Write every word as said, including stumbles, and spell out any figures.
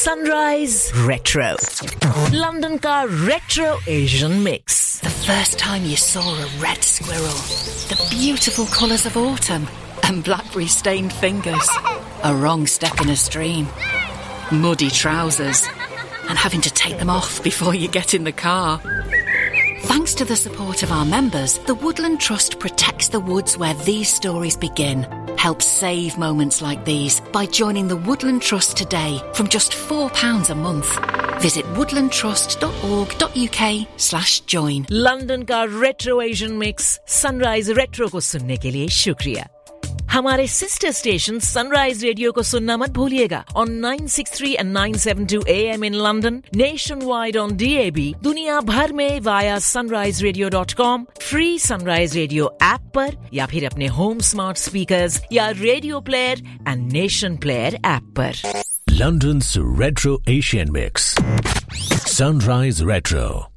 Sunrise Retro. London का Retro Asian Mix. The first time you saw a red squirrel, the beautiful colours of autumn, and blackberry-stained fingers. A wrong step in a stream, muddy trousers, and having to take them off before you get in the car. Thanks to the support of our members, the Woodland Trust protects the woods where these stories begin. Help save moments like these by joining the Woodland Trust today from just four pounds a month. Visit woodlandtrust.org.uk slash join. London का Retro Asian Mix Sunrise Retro को सुनने के लिए शुक्रिया. हमारे sister station Sunrise Radio को सुनना मत भूलिएगा on nine sixty-three and nine seventy-two A M in London, nationwide on D A B, दुनिया भर में via sunrise radio dot com, free Sunrise Radio app पर या फिर अपने home smart speakers या radio player and nation player app पर. London's Retro Asian Mix. Sunrise Retro.